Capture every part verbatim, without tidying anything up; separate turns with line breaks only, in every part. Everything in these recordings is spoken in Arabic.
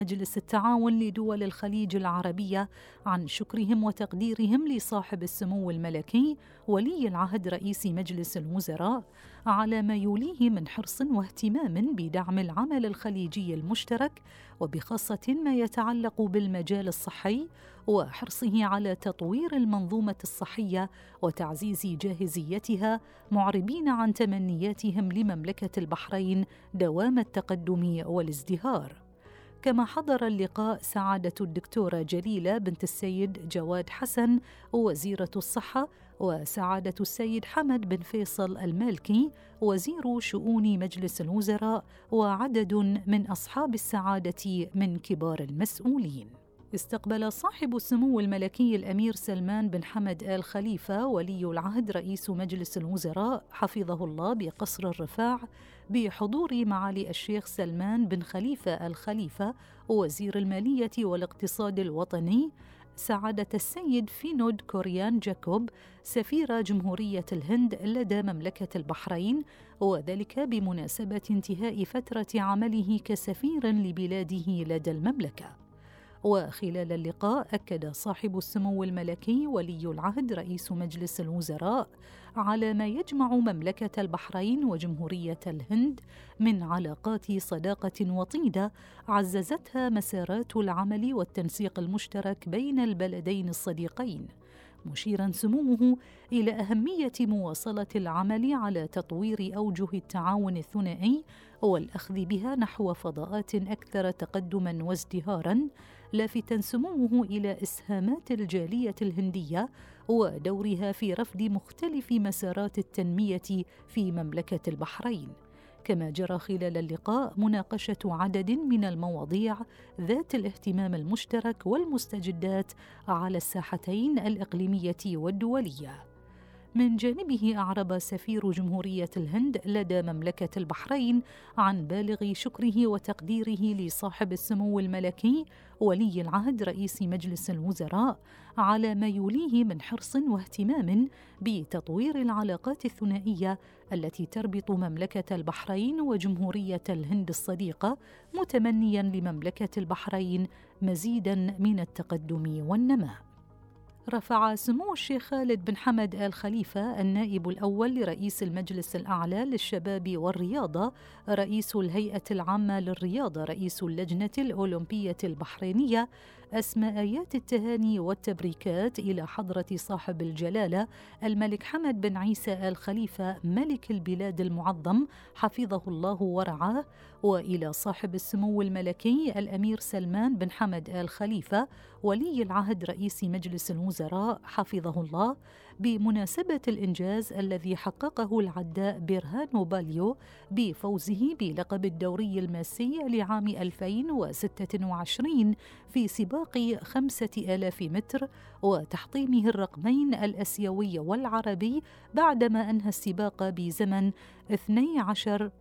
مجلس التعاون لدول الخليج العربية عن شكرهم وتقديرهم لصاحب السمو الملكي ولي العهد رئيس مجلس الوزراء على ما يوليه من حرص واهتمام بدعم العمل الخليجي المشترك، وبخاصة ما يتعلق بالمجال الصحي، وحرصه على تطوير المنظومة الصحية وتعزيز جاهزيتها، معربين عن تمنياتهم لمملكة البحرين دوام التقدم والازدهار. كما حضر اللقاء سعادة الدكتورة جليلة بنت السيد جواد حسن وزيرة الصحة، وسعادة السيد حمد بن فيصل المالكي وزير شؤون مجلس الوزراء، وعدد من أصحاب السعادة من كبار المسؤولين. استقبل صاحب السمو الملكي الأمير سلمان بن حمد آل خليفة ولي العهد رئيس مجلس الوزراء حفظه الله بقصر الرفاع بحضور معالي الشيخ سلمان بن خليفة آل خليفة وزير المالية والاقتصاد الوطني، سعادة السيد فينود كوريان جاكوب سفير جمهورية الهند لدى مملكة البحرين، وذلك بمناسبة انتهاء فترة عمله كسفير لبلاده لدى المملكة. وخلال اللقاء أكد صاحب السمو الملكي ولي العهد رئيس مجلس الوزراء على ما يجمع مملكة البحرين وجمهورية الهند من علاقات صداقة وطيدة عززتها مسارات العمل والتنسيق المشترك بين البلدين الصديقين، مشيرا سموه إلى أهمية مواصلة العمل على تطوير أوجه التعاون الثنائي والأخذ بها نحو فضاءات أكثر تقدما وازدهارا، لافتا سموه إلى إسهامات الجالية الهندية ودورها في رفض مختلف مسارات التنمية في مملكة البحرين. كما جرى خلال اللقاء مناقشة عدد من المواضيع ذات الاهتمام المشترك والمستجدات على الساحتين الإقليمية والدولية. من جانبه أعرب سفير جمهورية الهند لدى مملكة البحرين عن بالغ شكره وتقديره لصاحب السمو الملكي ولي العهد رئيس مجلس الوزراء على ما يوليه من حرص واهتمام بتطوير العلاقات الثنائية التي تربط مملكة البحرين وجمهورية الهند الصديقة، متمنيا لمملكة البحرين مزيدا من التقدم والنماء. رفع سمو الشيخ خالد بن حمد آل خليفة النائب الأول لرئيس المجلس الأعلى للشباب والرياضة رئيس الهيئة العامة للرياضة رئيس اللجنة الأولمبية البحرينية أسمى آيات التهاني والتبريكات إلى حضرة صاحب الجلالة الملك حمد بن عيسى آل خليفة ملك البلاد المعظم حفظه الله ورعاه، وإلى صاحب السمو الملكي الأمير سلمان بن حمد آل خليفة ولي العهد رئيس مجلس الوزراء حفظه الله بمناسبة الإنجاز الذي حققه العداء بيرهانو باليو بفوزه بلقب الدوري الماسي لعام ألفين وستة وعشرين في سباق خمسة آلاف متر، وتحطيمه الرقمين الآسيوي والعربي بعدما أنهى السباق بزمن اثنتي عشرة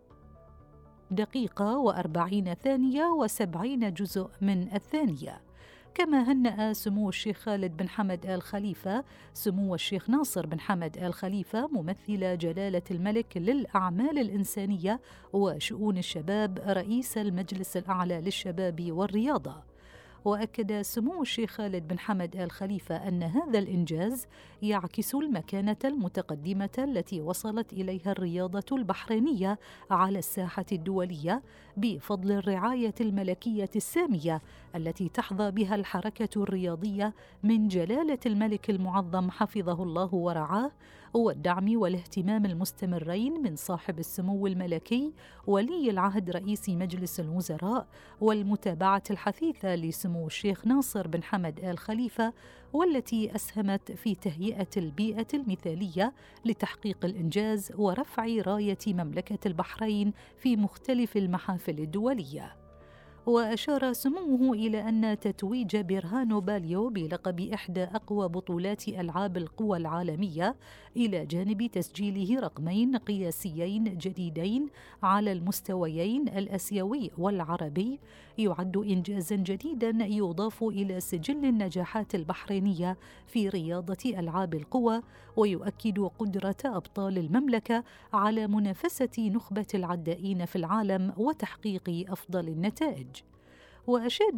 دقيقة وأربعين ثانية وسبعين جزء من الثانية. كما هنأ سمو الشيخ خالد بن حمد آل خليفة سمو الشيخ ناصر بن حمد آل خليفة ممثل جلالة الملك للأعمال الإنسانية وشؤون الشباب رئيس المجلس الأعلى للشباب والرياضة. وأكد سمو الشيخ خالد بن حمد آل خليفة أن هذا الإنجاز يعكس المكانة المتقدمة التي وصلت إليها الرياضة البحرينية على الساحة الدولية بفضل الرعاية الملكية السامية التي تحظى بها الحركة الرياضية من جلالة الملك المعظم حفظه الله ورعاه، والدعم والاهتمام المستمرين من صاحب السمو الملكي ولي العهد رئيس مجلس الوزراء، والمتابعة الحثيثة لسمو الشيخ ناصر بن حمد آل خليفة، والتي أسهمت في تهيئة البيئة المثالية لتحقيق الإنجاز ورفع راية مملكة البحرين في مختلف المحافل الدولية. وأشار سموه إلى أن تتويج بيرهانو باليو بلقب إحدى أقوى بطولات ألعاب القوى العالمية إلى جانب تسجيله رقمين قياسيين جديدين على المستويين الآسيوي والعربي يعد إنجازا جديدا يضاف إلى سجل النجاحات البحرينية في رياضة ألعاب القوى، ويؤكد قدرة أبطال المملكة على منافسة نخبة العدائين في العالم وتحقيق أفضل النتائج. وأشاد